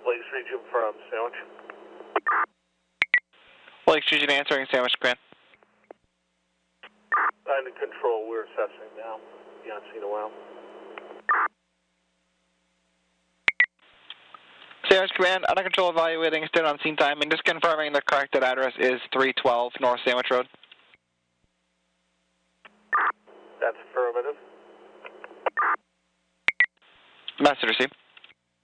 Lakes Region from Sandwich. Lakes Region answering Sandwich Command. Under control, we're assessing now. Beyond scene a while. Sandwich Command, under control evaluating extended on scene timing. Just confirming the correct address is 312 North Sandwich Road. That's affirmative. Message received.